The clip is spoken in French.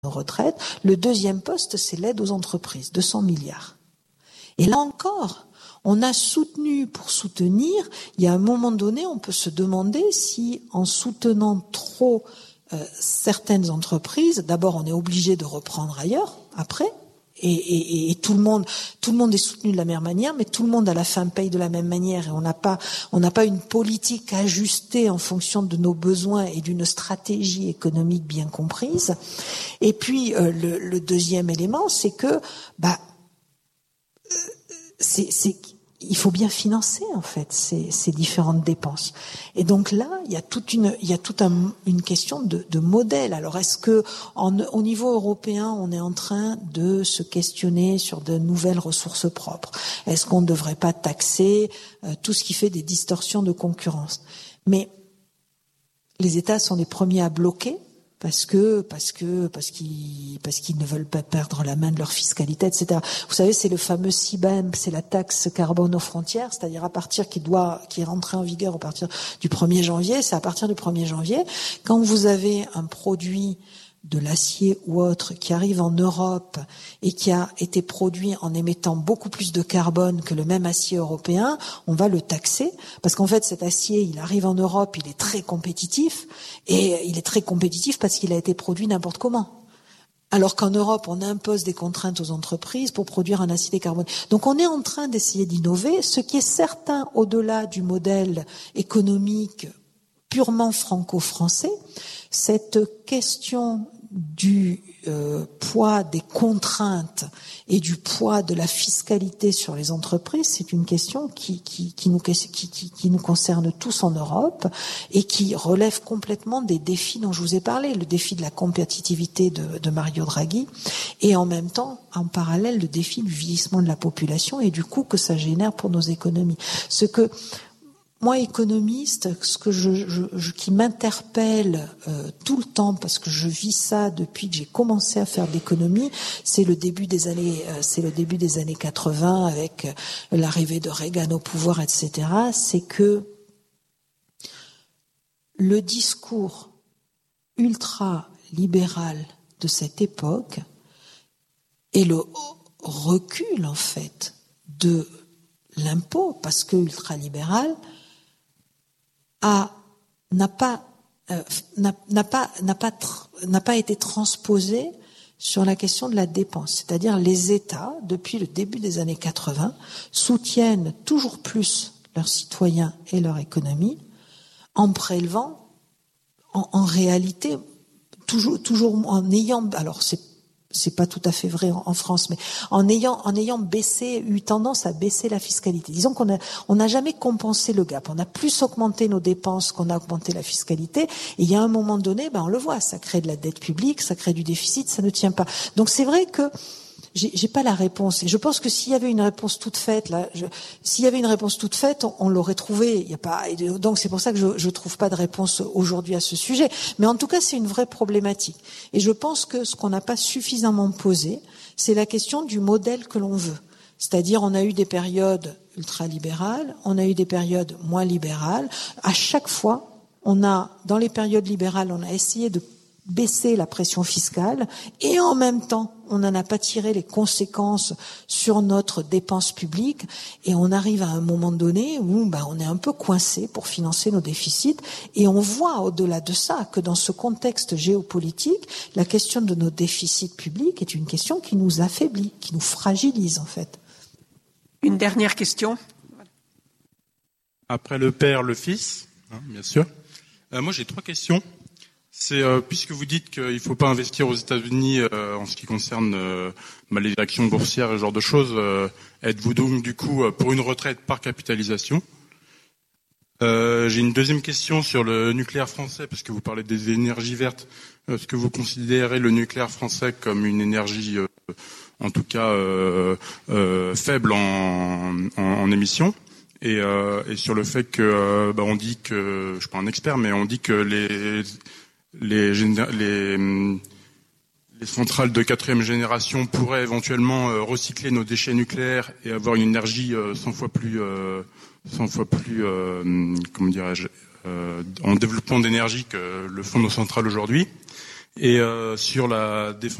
retraite. Le deuxième poste, c'est l'aide aux entreprises, 200 milliards. Et là encore, on a soutenu pour soutenir. Il y a un moment donné, on peut se demander si, en soutenant trop certaines entreprises, d'abord on est obligé de reprendre ailleurs, après, et tout le monde est soutenu de la même manière, mais tout le monde à la fin paye de la même manière, et on n'a pas une politique ajustée en fonction de nos besoins et d'une stratégie économique bien comprise. Et puis le deuxième élément, c'est que il faut bien financer en fait ces différentes dépenses. Et donc là, il y a toute une question de modèle. Alors est-ce que au niveau européen, on est en train de se questionner sur de nouvelles ressources propres? Est-ce qu'on ne devrait pas taxer tout ce qui fait des distorsions de concurrence? Mais les États sont les premiers à bloquer parce qu'ils ne veulent pas perdre la main de leur fiscalité, etc. Vous savez, c'est le fameux CBAM, c'est la taxe carbone aux frontières, c'est-à-dire qui est rentrée en vigueur à partir du 1er janvier, c'est à partir du 1er janvier. Quand vous avez un produit de l'acier ou autre qui arrive en Europe et qui a été produit en émettant beaucoup plus de carbone que le même acier européen, on va le taxer parce qu'en fait cet acier, il arrive en Europe, il est très compétitif et il est très compétitif parce qu'il a été produit n'importe comment. Alors qu'en Europe, on impose des contraintes aux entreprises pour produire un acier décarboné. Donc on est en train d'essayer d'innover, ce qui est certain au-delà du modèle économique purement franco-français. Cette question du poids des contraintes et du poids de la fiscalité sur les entreprises, c'est une question qui nous concerne tous en Europe et qui relève complètement des défis dont je vous ai parlé, le défi de la compétitivité de Mario Draghi et en même temps, en parallèle, le défi du vieillissement de la population et du coût que ça génère pour nos économies. Moi, économiste, qui m'interpelle tout le temps, parce que je vis ça depuis que j'ai commencé à faire de l'économie, c'est le début des années 80 avec l'arrivée de Reagan au pouvoir, etc. C'est que le discours ultra-libéral de cette époque et le recul en fait de l'impôt, parce que ultra-libéral n'a pas été transposé sur la question de la dépense. C'est-à-dire les États, depuis le début des années 80, soutiennent toujours plus leurs citoyens et leur économie en prélevant, en réalité, toujours en ayant, alors c'est pas tout à fait vrai en France, mais en ayant eu tendance à baisser la fiscalité. Disons qu'on n'a jamais compensé le gap. On a plus augmenté nos dépenses qu'on a augmenté la fiscalité. Et il y a un moment donné, on le voit, ça crée de la dette publique, ça crée du déficit, ça ne tient pas. Donc c'est vrai que j'ai pas la réponse. Et je pense que s'il y avait une réponse toute faite, on l'aurait trouvée. Il y a pas, et donc c'est pour ça que je trouve pas de réponse aujourd'hui à ce sujet. Mais en tout cas, c'est une vraie problématique. Et je pense que ce qu'on n'a pas suffisamment posé, c'est la question du modèle que l'on veut. C'est-à-dire, on a eu des périodes ultralibérales, on a eu des périodes moins libérales. À chaque fois, dans les périodes libérales, on a essayé de baisser la pression fiscale et en même temps, on n'en a pas tiré les conséquences sur notre dépense publique et on arrive à un moment donné où on est un peu coincé pour financer nos déficits et on voit au-delà de ça que dans ce contexte géopolitique, la question de nos déficits publics est une question qui nous affaiblit, qui nous fragilise en fait. Une dernière question. Après le père, le fils, bien sûr. Moi j'ai 3 questions. C'est puisque vous dites qu'il ne faut pas investir aux États-Unis en ce qui concerne les actions boursières et ce genre de choses, êtes-vous donc du coup pour une retraite par capitalisation? J'ai une deuxième question sur le nucléaire français, parce que vous parlez des énergies vertes. Est-ce que vous considérez le nucléaire français comme une énergie, en tout cas faible en émissions? Et sur le fait que on dit que, je suis pas un expert, mais on dit que les centrales de 4e génération pourraient éventuellement recycler nos déchets nucléaires et avoir une énergie 100 fois plus comment dirais-je en développement d'énergie que le font nos centrales aujourd'hui. Et sur la défense